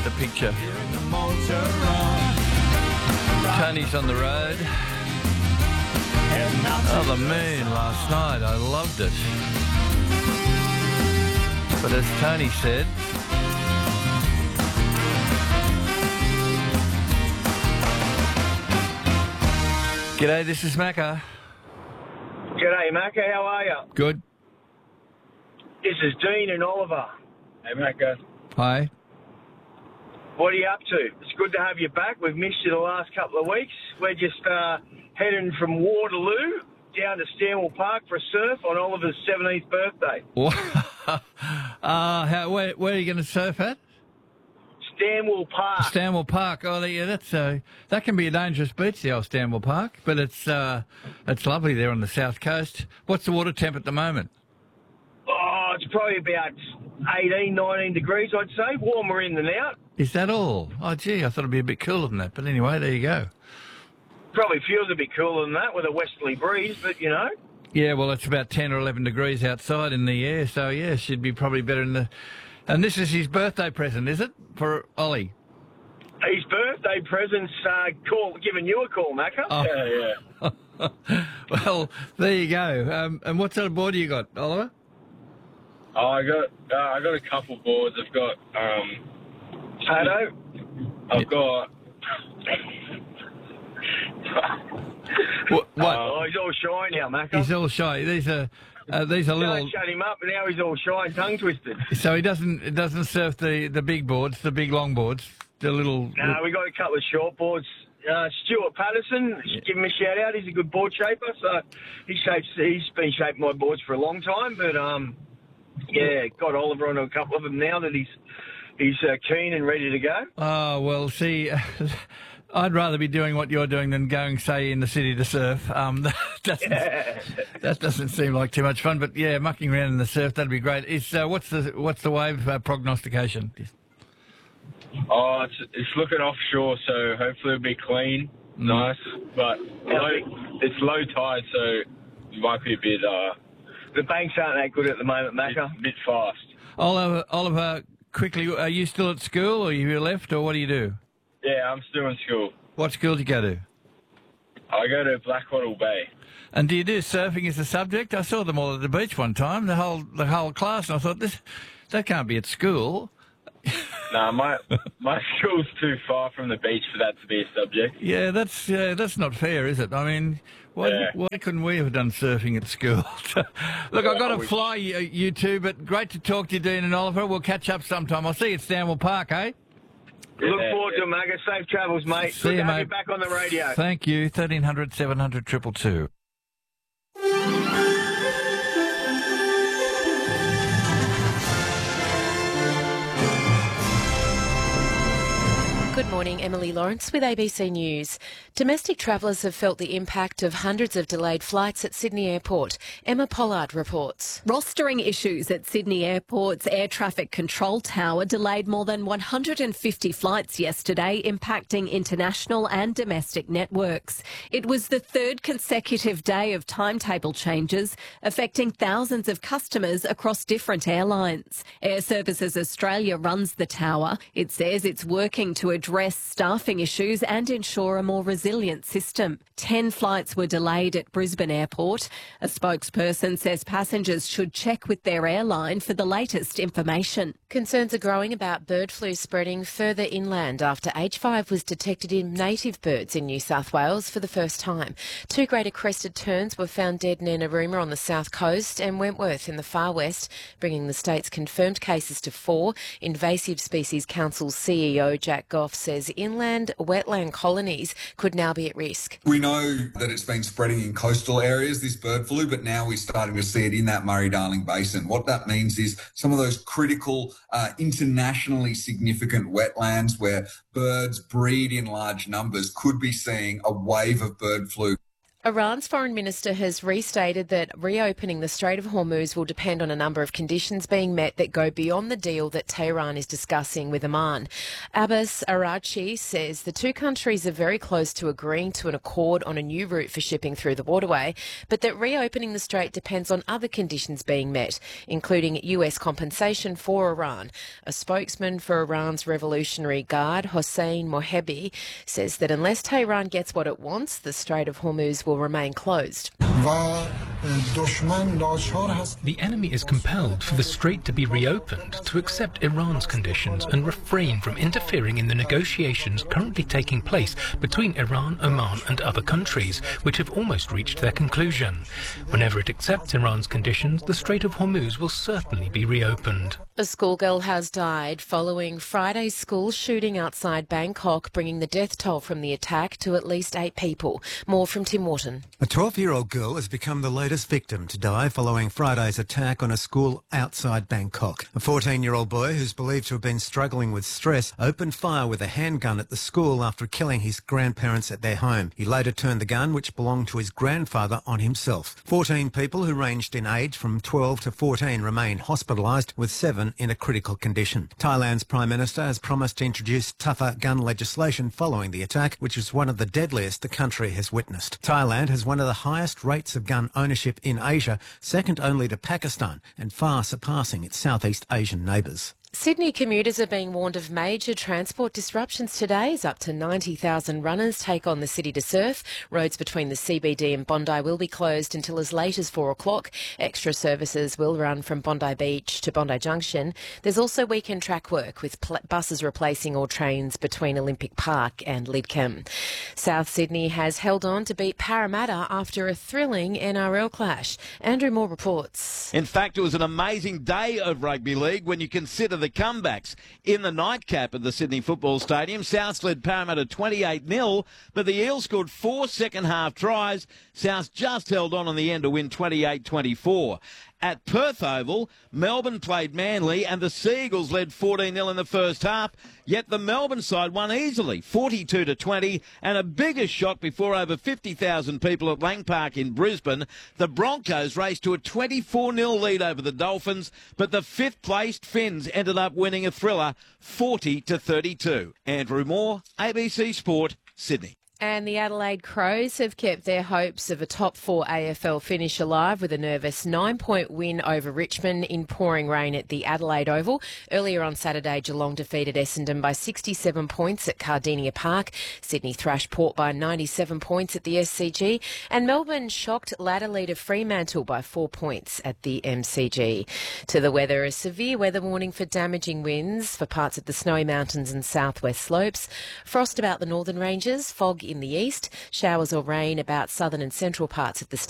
the picture. Tony's on the road. Oh, the moon last night. I loved it. But as Tony said, g'day, this is Macca. G'day, Macca. How are you? Good. This is Dean and Oliver. Hey, Macca. Hi. What are you up to? It's good to have you back. We've missed you the last couple of weeks. We're just heading from Waterloo down to Stanwell Park for a surf on Oliver's 17th birthday. Where are you going to surf at? Stanwell Park. Stanwell Park. Oh, yeah, that can be a dangerous beach, the old Stanwell Park, but it's lovely there on the south coast. What's the water temp at the moment? Oh, it's probably about 18, 19 degrees, I'd say. Warmer in than out. Is that all? Oh, gee, I thought it'd be a bit cooler than that. But anyway, there you go. Probably feels a bit cooler than that with a westerly breeze, but, you know. Yeah, well, it's about 10 or 11 degrees outside in the air, so, yeah, should be probably better in the... And this is his birthday present, is it, for Ollie? His birthday present's giving you a call, Macca. Oh. Yeah. Well, there you go. And what sort of board do you got, Oliver? Oh, I got a couple boards. I've got Pato. I've got. What? Oh, he's all shy now, Macca. He's all shy. These are little. Don't shut him up, and now he's all shy and tongue twisted. So he doesn't surf the big boards, the big long boards, the little. No, we got a couple of short boards. Stuart Patterson, give him a shout out. He's a good board shaper, so he's been shaping my boards for a long time. But yeah, got Oliver onto a couple of them now that he's keen and ready to go. Oh well, see. I'd rather be doing what you're doing than going, say, in the city to surf. That doesn't seem like too much fun. But yeah, mucking around in the surf, that'd be great. What's the wave prognostication? Oh, it's looking offshore, so hopefully it'll be clean, nice. But it's low tide, so it might be a bit. The banks aren't that good at the moment, Macca. A bit fast. Oliver, quickly, are you still at school, or you left, or what do you do? Yeah, I'm still in school. What school do you go to? I go to Blackwattle Bay. And do you do surfing as a subject? I saw them all at the beach one time, the whole class, and I thought that can't be at school. No, my school's too far from the beach for that to be a subject. Yeah, that's not fair, is it? I mean, why couldn't we have done surfing at school? Look, I've got to fly you two, but great to talk to you, Dean and Oliver. We'll catch up sometime. I'll see you at Stanwell Park, eh? Look forward to it, Macca. Safe travels, mate. See Good you, to have mate. you back on the radio. Thank you. 1300 700 222. Good morning, Emily Lawrence with ABC News. Domestic travellers have felt the impact of hundreds of delayed flights at Sydney Airport. Emma Pollard reports. Rostering issues at Sydney Airport's air traffic control tower delayed more than 150 flights yesterday, impacting international and domestic networks. It was the third consecutive day of timetable changes, affecting thousands of customers across different airlines. Air Services Australia runs the tower. It says it's working to address staffing issues and ensure a more resilient system. 10 flights were delayed at Brisbane Airport. A spokesperson says passengers should check with their airline for the latest information. Concerns are growing about bird flu spreading further inland after H5 was detected in native birds in New South Wales for the first time. 2 greater crested terns were found dead near Narooma on the south coast and Wentworth in the far west, bringing the state's confirmed cases to 4. Invasive Species Council CEO Jack Goff says inland wetland colonies could now be at risk. We know that it's been spreading in coastal areas, this bird flu, but now we're starting to see it in that Murray-Darling Basin. What that means is some of those critical, internationally significant wetlands where birds breed in large numbers could be seeing a wave of bird flu. Iran's foreign minister has restated that reopening the Strait of Hormuz will depend on a number of conditions being met that go beyond the deal that Tehran is discussing with Oman. Abbas Araghchi says the two countries are very close to agreeing to an accord on a new route for shipping through the waterway, but that reopening the strait depends on other conditions being met, including US compensation for Iran. A spokesman for Iran's Revolutionary Guard, Hossein Mohebi, says that unless Tehran gets what it wants, the Strait of Hormuz will remain closed. The enemy is compelled for the strait to be reopened to accept Iran's conditions and refrain from interfering in the negotiations currently taking place between Iran, Oman and other countries, which have almost reached their conclusion. Whenever it accepts Iran's conditions, the Strait of Hormuz will certainly be reopened. A schoolgirl has died following Friday's school shooting outside Bangkok, bringing the death toll from the attack to at least 8 people. More from Tim Wharton. A 12-year-old girl has become the latest victim to die following Friday's attack on a school outside Bangkok. A 14-year-old boy who's believed to have been struggling with stress opened fire with a handgun at the school after killing his grandparents at their home. He later turned the gun, which belonged to his grandfather, on himself. 14 people who ranged in age from 12 to 14 remain hospitalised, with 7 in a critical condition. Thailand's Prime Minister has promised to introduce tougher gun legislation following the attack, which is one of the deadliest the country has witnessed. Thailand has one of the highest rates of gun ownership in Asia, second only to Pakistan, and far surpassing its Southeast Asian neighbours. Sydney commuters are being warned of major transport disruptions today as up to 90,000 runners take on the city to surf. Roads between the CBD and Bondi will be closed until as late as 4 o'clock. Extra services will run from Bondi Beach to Bondi Junction. There's also weekend track work with buses replacing all trains between Olympic Park and Lidcombe. South Sydney has held on to beat Parramatta after a thrilling NRL clash. Andrew Moore reports. In fact, it was an amazing day of rugby league when you consider the comebacks. In the nightcap at the Sydney Football Stadium, South led Parramatta 28-0, but the Eels scored 4 second-half tries. South just held on in the end to win 28-24. At Perth Oval, Melbourne played Manly and the Seagulls led 14-0 in the first half, yet the Melbourne side won easily, 42-20, and a bigger shock before over 50,000 people at Lang Park in Brisbane. The Broncos raced to a 24-0 lead over the Dolphins, but the fifth-placed Finns ended up winning a thriller, 40-32. Andrew Moore, ABC Sport, Sydney. And the Adelaide Crows have kept their hopes of a top 4 AFL finish alive with a nervous 9-point win over Richmond in pouring rain at the Adelaide Oval. Earlier on Saturday, Geelong defeated Essendon by 67 points at Cardinia Park. Sydney thrashed Port by 97 points at the SCG. And Melbourne shocked ladder leader Fremantle by 4 points at the MCG. To the weather, a severe weather warning for damaging winds for parts of the Snowy Mountains and southwest slopes. Frost about the northern ranges, fog in the east, showers or rain about southern and central parts of the state.